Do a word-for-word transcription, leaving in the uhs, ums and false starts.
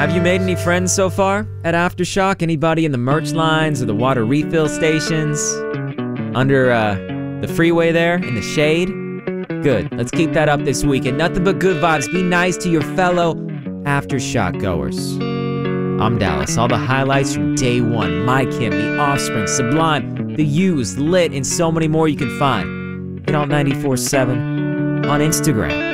have you made any friends so far at Aftershock? Anybody in the merch lines or the water refill stations? Under uh, the freeway there, in the shade? Good, let's keep that up this weekend. Nothing but good vibes. Be nice to your fellow Aftershock goers. I'm Dallas. All the highlights from day one. My Kim, The Offspring, Sublime, The Used, Lit, and so many more you can find. Hit all ninety-four seven on Instagram.